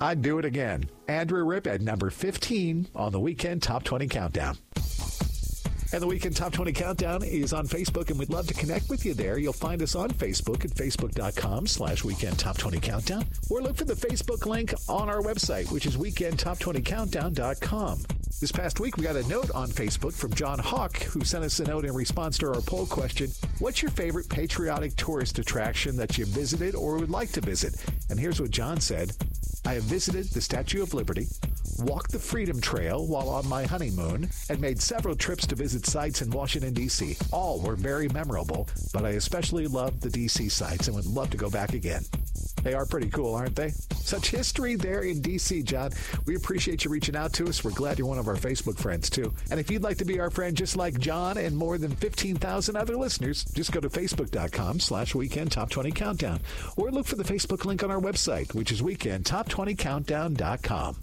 I'd do it again. Andrew Ripp at number 15 on the Weekend Top 20 Countdown. And the Weekend Top 20 Countdown is on Facebook, and we'd love to connect with you there. You'll find us on Facebook at facebook.com/Weekend Top 20 Countdown, or look for the Facebook link on our website, which is weekendtop20countdown.com. This past week, we got a note on Facebook from John Hawk, who sent us a note in response to our poll question, what's your favorite patriotic tourist attraction that you visited or would like to visit? And here's what John said. I have visited the Statue of Liberty, walked the Freedom Trail while on my honeymoon, and made several trips to visit sites in Washington, D.C. All were very memorable, but I especially loved the D.C. sites and would love to go back again. They are pretty cool, aren't they? Such history there in D.C., John. We appreciate you reaching out to us. We're glad you're one of our Facebook friends, too. And if you'd like to be our friend just like John and more than 15,000 other listeners, just go to facebook.com/Weekend Top 20 Countdown, or look for the Facebook link on our website, which is weekendtop20countdown.com.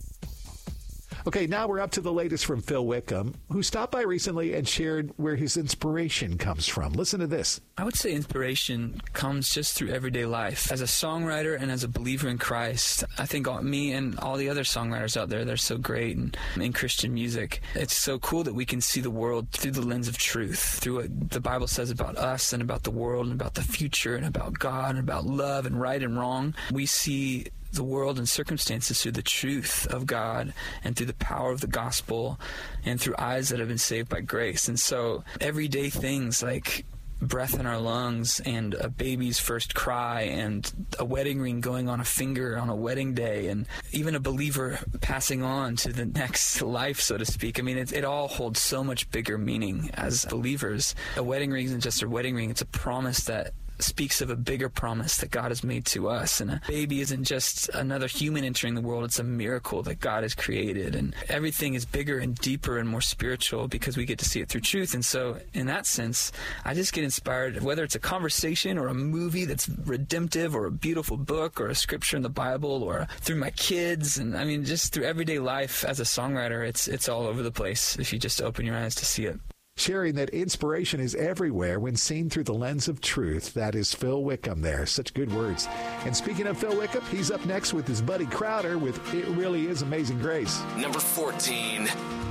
Okay, now we're up to the latest from Phil Wickham, who stopped by recently and shared where his inspiration comes from. Listen to this. I would say inspiration comes just through everyday life. As a songwriter and as a believer in Christ, I think me and all the other songwriters out there, they're so great in Christian music. It's so cool that we can see the world through the lens of truth, through what the Bible says about us and about the world and about the future and about God and about love and right and wrong. We see the world and circumstances through the truth of God and through the power of the gospel and through eyes that have been saved by grace. And so everyday things like breath in our lungs and a baby's first cry and a wedding ring going on a finger on a wedding day and even a believer passing on to the next life, so to speak. I mean, it all holds so much bigger meaning as believers. A wedding ring isn't just a wedding ring. It's a promise that speaks of a bigger promise that God has made to us. And a baby isn't just another human entering the world. It's a miracle that God has created. And everything is bigger and deeper and more spiritual because we get to see it through truth. And so in that sense, I just get inspired, whether it's a conversation or a movie that's redemptive or a beautiful book or a scripture in the Bible or through my kids. And I mean, just through everyday life as a songwriter, it's all over the place if you just open your eyes to see it. Sharing that inspiration is everywhere when seen through the lens of truth. That is Phil Wickham there. Such good words. And speaking of Phil Wickham, he's up next with his buddy Crowder with It Really Is Amazing Grace. Number 14.